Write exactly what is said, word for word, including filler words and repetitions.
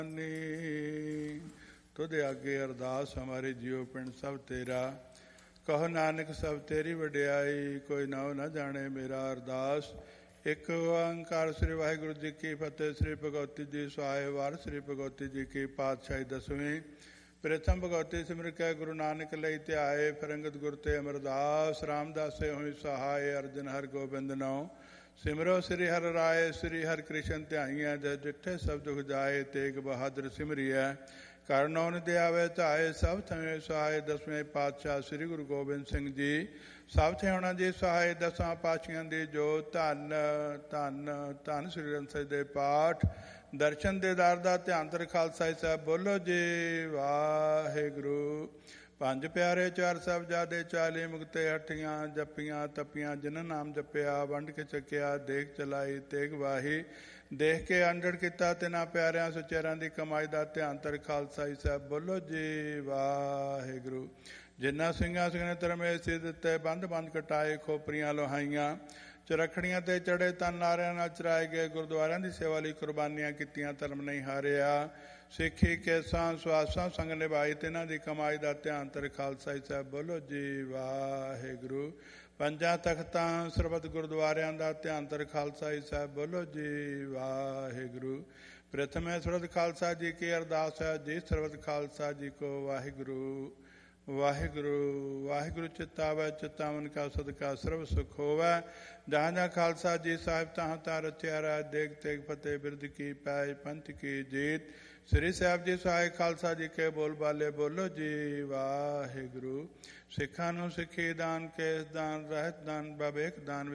ਤੁਧ ਅੱਗੇ ਅਰਦਾਸ ਹਮਾਰੇ ਜਿਉ ਪਿੰਡ ਸਭ ਤੇਰਾ, ਕਹੋ ਨਾਨਕ ਸਭ ਤੇਰੀ ਵਡਿਆਈ, ਕੋਈ ਨਾਉ ਨਾ ਜਾਣੇ ਮੇਰਾ ਅਰਦਾਸ। ਇੱਕ ਓੰਕਾਰ ਸ੍ਰੀ ਵਾਹਿਗੁਰੂ ਜੀ ਕੀ ਫਤਿਹ। ਸ੍ਰੀ ਭਗਵਤੀ ਜੀ ਸਹਾਇ ਵਾਰ ਸ੍ਰੀ ਭਗਵਤੀ ਜੀ ਕੀ ਪਾਤਸ਼ਾਹੀ ਦਸਵੀਂ। ਪ੍ਰਥਮ ਭਗਵਤੀ ਸਿਮਰ ਕੇ ਗੁਰੂ ਨਾਨਕ ਲਈ ਧਿਆਏ, ਫਿਰ ਅੰਗਦ ਗੁਰ ਤੇ ਅਮਰਦਾਸ। ਰਾਮਦਾਸੇ ਹੋਈ ਸਹਾਏ, ਅਰਜਨ ਹਰ ਗੋਬਿੰਦ ਨਉ। ਸਿਮਰੋ ਸ੍ਰੀ ਹਰਿ ਰਾਏ, ਸ੍ਰੀ ਹਰਿ ਕ੍ਰਿਸ਼ਨ ਧਿਆਈਐ। ਜੈ ਜਿੱਠੇ ਸਭ ਦੁਖ ਜਾਏ, ਤੇਗ ਬਹਾਦਰ ਸਿਮਰਿਐ। ਕਰ ਨਉ ਨਿਧ ਆਵੇ ਧਾਏ, ਸਭ ਥਵੇਂ ਸਹਾਏ। ਦਸਵੇਂ ਪਾਤਸ਼ਾਹ ਸ੍ਰੀ ਗੁਰੂ ਗੋਬਿੰਦ ਸਿੰਘ ਜੀ ਸਭ ਥਿਆਉਣਾ ਜੀ ਸਹਾਏ। ਦਸਾਂ ਪਾਤਸ਼ਾਹਾਂ ਦੀ ਜੋਤ, ਧੰਨ ਧੰਨ ਧੰਨ ਸ੍ਰੀ ਗ੍ਰੰਥ ਸਾਹਿਬ ਦੇ ਪਾਠ। ਦਰਸ਼ਨ ਦੇਦਾਰ ਦਾ ਧਿਆਨ ਧਰ ਖਾਲਸਾ ਸਾਹਿਬ। ਬੋਲੋ ਜੀ ਵਾਹਿਗੁਰੂ। ਪੰਜ ਪਿਆਰੇ ਚਾਰ ਸਾਹਿਬਜ਼ਾਦੇ, ਚਾਲੀ ਮੁਕਤੇ ਹੱਠੀਆਂ। ਜੱਪੀਆਂ ਤੱਪੀਆਂ ਜਿਨ੍ਹਾਂ ਨਾਮ ਜਪਿਆ, ਵੰਡ ਕੇ ਚੱਕਿਆ ਦੇਖ ਚਲਾਈ ਤੇਗ ਵਾਹੀ। ਦੇਖ ਕੇ ਅੰਡੜ ਕੀਤਾ ਤਿਨਾਂ ਪਿਆਰਿਆਂ ਸੁਚੇਰਿਆਂ ਦੀ ਕਮਾਈ ਦਾ ਧਿਆਨ ਧਰ ਖਾਲਸਾ ਸਾਹਿਬ। ਬੋਲੋ ਜੀ ਵਾਹਿਗੁਰੂ। ਜਿਨ੍ਹਾਂ ਸਿੰਘਾਂ ਸਿੰਘ ਨੇ ਧਰਮੇ ਸੀ ਦਿੱਤੇ, ਬੰਦ ਬੰਦ ਕਟਾਏ ਖੋਪਰੀਆਂ ਲੋਹਾਈਆਂ। ਚਰਖੜੀਆਂ ਤੇ ਚੜੇ ਤਨ ਨਾਰਿਆਂ ਨਾਲ ਚਰਾਏ ਗਏ, ਗੁਰਦੁਆਰਿਆਂ ਦੀ ਸੇਵਾ ਲਈ ਕੁਰਬਾਨੀਆਂ ਕੀਤੀਆਂ, ਧਰਮ ਨਹੀਂ ਹਾਰਿਆ। ਸਿੱਖੀ ਕੇਸਾਂ ਸਵਾਸਾਂ ਸੰਗ ਨਿਭਾਈ, ਤਿਨਾਂ ਦੀ ਕਮਾਈ ਦਾ ਧਿਆਨ ਧਰ ਖਾਲਸਾ ਸਾਹਿਬ। ਬੋਲੋ ਜੀ ਵਾਹਿਗੁਰੂ। ਪੰਜਾਂ ਤਖਤਾਂ ਸਰਬਤ ਗੁਰਦੁਆਰਿਆਂ ਦਾ ਧਿਆਨ ਧਰ ਖਾਲਸਾ ਸਾਹਿਬ। ਬੋਲੋ ਜੀ ਵਾਹਿਗੁਰੂ। ਪ੍ਰਥਮੇ ਸਰਬਤ ਖਾਲਸਾ ਜੀ ਕੀ ਅਰਦਾਸ ਹੈ ਜੀ। ਸਰਬਤ ਖਾਲਸਾ ਜੀ ਕੋ ਵਾਹਿਗੁਰੂ ਵਾਹਿਗੁਰੂ। ਵਾਹਿਗੁਰੂ ਚਿਤਾਵੈ ਚਿਤਾਵਨ ਕਾ ਸਦਕਾ ਸਰਬ ਸੁਖ ਹੋਵੈ। ਜਹਾਂ ਜਹਾਂ ਖਾਲਸਾ ਜੀ ਸਾਹਿਬ, ਤਹਾਂ ਤਹਾਂ ਰਚਿਆ ਰਾਜ। ਦੇਗ ਤੇਗ ਫਤਿਹ ਬਿਰਦ ਕੀ ਪੈਜ, ਪੰਥ ਕੀ ਜੀਤ। ਸ੍ਰੀ ਸਾਹਿਬ ਜੀ ਸਹਾਇ ਖਾਲਸਾ ਜੀ ਕੇ ਬੋਲ ਬਾਲੇ। ਬੋਲੋ ਜੀ ਵਾਹਿਗੁਰੂ। ਸਿੱਖਾਂ ਨੂੰ ਸਿੱਖੀ ਦਾਨ, ਕੇਸ ਦਾਨ, ਰਹਿਤ ਦਾਨ, ਬਵੇਕ ਦਾਨ,